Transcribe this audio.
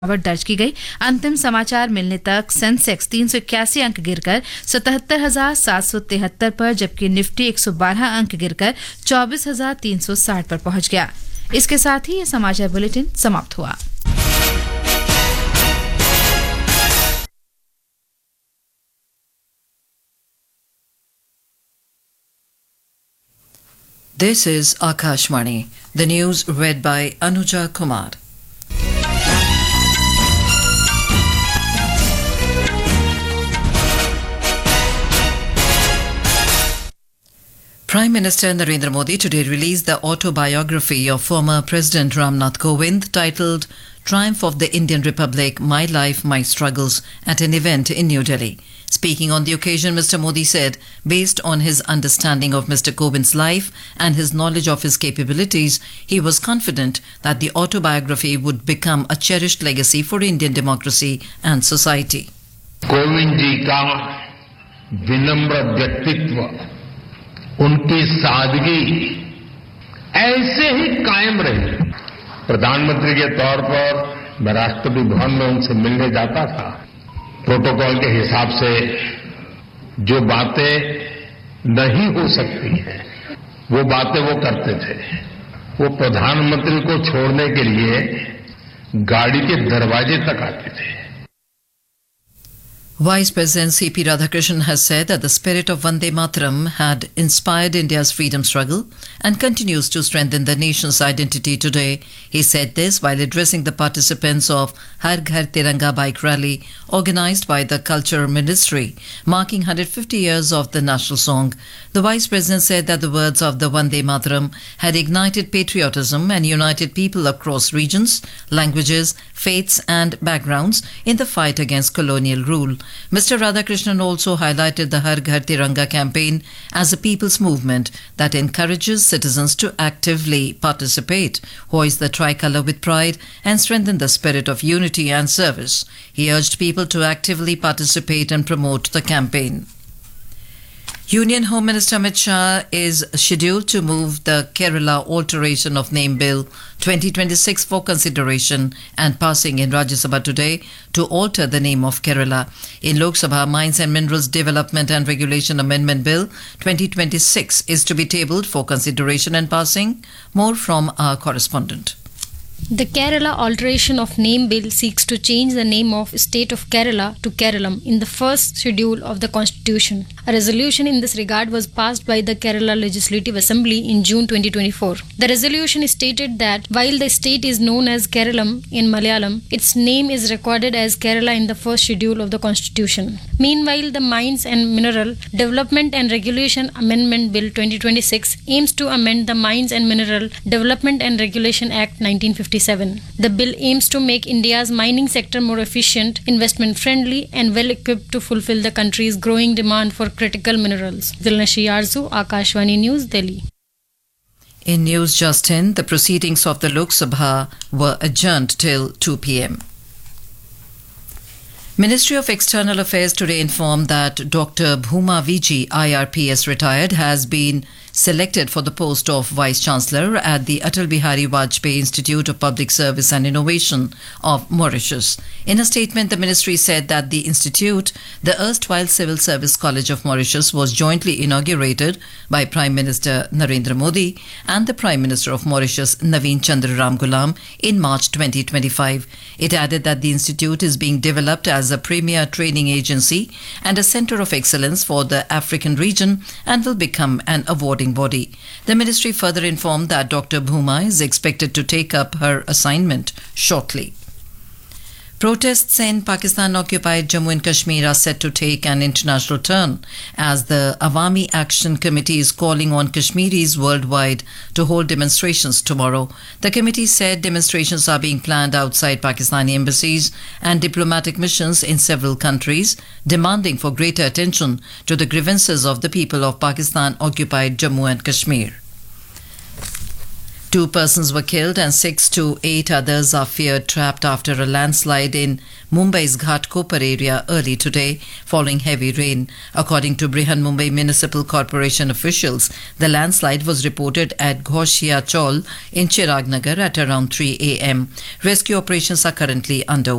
गिरावट दर्ज की गई। अंतिम समाचार मिलने तक सेंसेक्स 381 अंक गिरकर 77,773 पर, जबकि निफ्टी 112 अंक गिरकर 24,360 पर पहुंच गया। इसके साथ ही ये समाचार बुलेटिन समाप्त हुआ। This is Akashvani. The news read by Anuja Kumar. Prime Minister Narendra Modi today released the autobiography of former President Ramnath Kovind titled Triumph of the Indian Republic, My Life, My Struggles at an event in New Delhi. Speaking on the occasion, Mr. Modi said, based on his understanding of Mr. Kovind's life and his knowledge of his capabilities, he was confident that the autobiography would become a cherished legacy for Indian democracy and society. Kovind ji का विनम्र व्यक्तित्व, उनकी सादगी ऐसे ही कायम रही। प्रधानमंत्री के तौर पर मैं राष्ट्रपति भवन में उनसे मिलने जाता था। प्रोटोकॉल के हिसाब से जो बातें नहीं हो सकती हैं, वो बातें वो करते थे। वो प्रधानमंत्री को छोड़ने के लिए गाड़ी के दरवाजे तक आते थे। Vice President C.P. Radhakrishnan has said that the spirit of Vande Mataram had inspired India's freedom struggle and continues to strengthen the nation's identity today. He said this while addressing the participants of Har Ghar Tiranga bike rally organized by the Culture Ministry, marking 150 years of the national song. The Vice President said that the words of the Vande Mataram had ignited patriotism and united people across regions, languages, faiths and backgrounds in the fight against colonial rule. Mr. Radhakrishnan also highlighted the Har Ghar Tiranga campaign as a people's movement that encourages citizens to actively participate, hoist the tricolour with pride and strengthen the spirit of unity and service. He urged people to actively participate and promote the campaign. Union Home Minister Amit Shah is scheduled to move the Kerala Alteration of Name Bill 2026 for consideration and passing in Rajya Sabha today to alter the name of Kerala. In Lok Sabha, Mines and Minerals Development and Regulation Amendment Bill 2026 is to be tabled for consideration and passing. More from our correspondent. The Kerala Alteration of Name Bill seeks to change the name of State of Kerala to Keralam in the first schedule of the Constitution. A resolution in this regard was passed by the Kerala Legislative Assembly in June 2024. The resolution stated that while the state is known as Keralam in Malayalam, its name is recorded as Kerala in the first schedule of the Constitution. Meanwhile, the Mines and Mineral Development and Regulation Amendment Bill 2026 aims to amend the Mines and Mineral Development and Regulation Act 1957. The bill aims to make India's mining sector more efficient, investment friendly and well equipped to fulfill the country's growing demand for critical minerals. Dilnashi Arzu, Akashvani News, Delhi. In News Just In, the proceedings of the Lok Sabha were adjourned till 2 p.m. Ministry of External Affairs today informed that Dr. Bhuma Viji, IRPS retired, has been selected for the post of Vice Chancellor at the Atal Bihari Vajpayee Institute of Public Service and Innovation of Mauritius. In a statement, the ministry said that the institute, the erstwhile Civil Service College of Mauritius, was jointly inaugurated by Prime Minister Narendra Modi and the Prime Minister of Mauritius, Naveen Chandra Ramgoolam, in March 2025. It added that the institute is being developed as a premier training agency and a centre of excellence for the African region and will become an awarding body. The ministry further informed that Dr. Bhuma is expected to take up her assignment shortly. Protests in Pakistan-occupied Jammu and Kashmir are set to take an international turn as the Awami Action Committee is calling on Kashmiris worldwide to hold demonstrations tomorrow. The committee said demonstrations are being planned outside Pakistani embassies and diplomatic missions in several countries, demanding for greater attention to the grievances of the people of Pakistan-occupied Jammu and Kashmir. 2 persons were killed and 6 to 8 others are feared trapped after a landslide in Mumbai's Ghatkopar area early today following heavy rain. According to Brihan Mumbai Municipal Corporation officials, the landslide was reported at Ghoshia Chaul in Chirag Nagar at around 3 a.m. Rescue operations are currently underway.